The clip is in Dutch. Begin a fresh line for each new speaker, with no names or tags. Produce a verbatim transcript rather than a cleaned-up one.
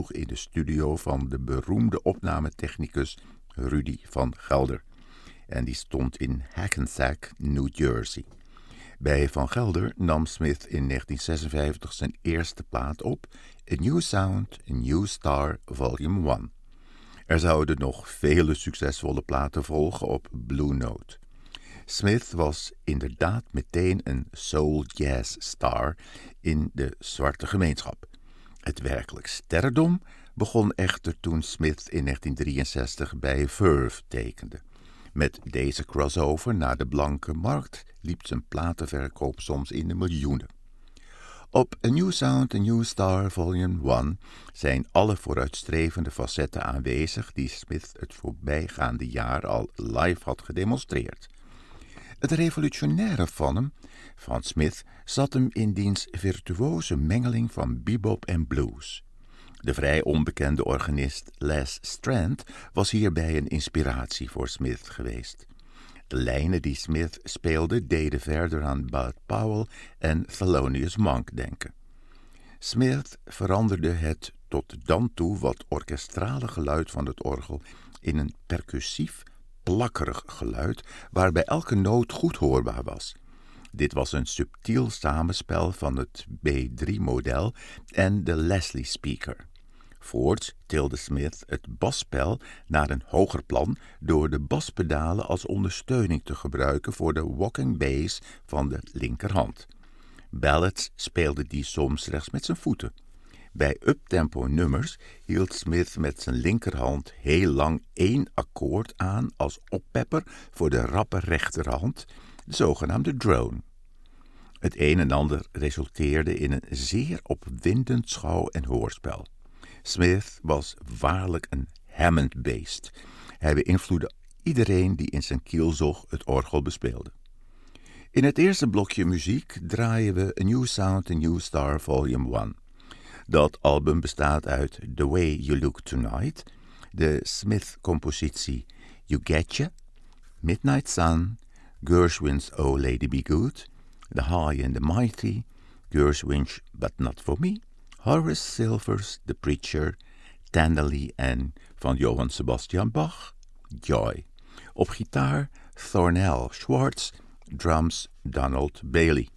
opsloeg in de studio van de beroemde opnametechnicus Rudy van Gelder. En die stond in Hackensack, New Jersey. Bij Van Gelder nam Smith in negentien zesenvijftig zijn eerste plaat op, A New Sound, A New Star, Volume één. Er zouden nog vele succesvolle platen volgen op Blue Note. Smith was inderdaad meteen een soul-jazz-star in de zwarte gemeenschap. Het werkelijk sterrendom begon echter toen Smith in negentien drieënzestig bij Verve tekende. Met deze crossover naar de blanke markt liep zijn platenverkoop soms in de miljoenen. Op A New Sound, A New Star, Volume één zijn alle vooruitstrevende facetten aanwezig die Smith het voorbijgaande jaar al live had gedemonstreerd. Het revolutionaire van hem, van Smith, zat hem in diens virtuoze mengeling van bebop en blues. De vrij onbekende organist Les Strand was hierbij een inspiratie voor Smith geweest. De lijnen die Smith speelde deden verder aan Bud Powell en Thelonious Monk denken. Smith veranderde het tot dan toe wat orkestrale geluid van het orgel in een percussief, plakkerig geluid waarbij elke noot goed hoorbaar was. Dit was een subtiel samenspel van het B drie model en de Leslie Speaker. Voorts tilde Smith het basspel naar een hoger plan door de baspedalen als ondersteuning te gebruiken voor de walking bass van de linkerhand. Ballads speelde die soms slechts met zijn voeten. Bij uptempo nummers hield Smith met zijn linkerhand heel lang één akkoord aan als oppepper voor de rappe rechterhand, de zogenaamde drone. Het een en ander resulteerde in een zeer opwindend schouw- en hoorspel. Smith was waarlijk een Hammond-beest. Hij beïnvloedde iedereen die in zijn kielzog het orgel bespeelde. In het eerste blokje muziek draaien we A New Sound, A New Star, Volume één. Dat album bestaat uit The Way You Look Tonight, de Smith-compositie You Getcha, Midnight Sun, Gershwin's Oh Lady Be Good, The High and the Mighty, Gershwin's But Not For Me, Horace Silver's The Preacher, Tenderly en van Johann Sebastian Bach, Joy. Op gitaar Thornell Schwartz, drums Donald Bailey.